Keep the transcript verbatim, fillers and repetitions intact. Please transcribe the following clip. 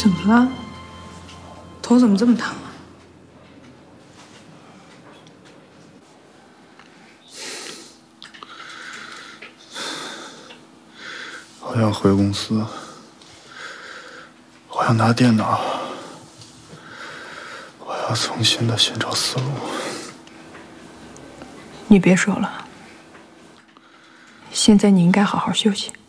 怎么了？头怎么这么疼啊？ 我要回公司，我要拿电脑，我要重新的寻找思路。 你别说了，现在你应该好好休息。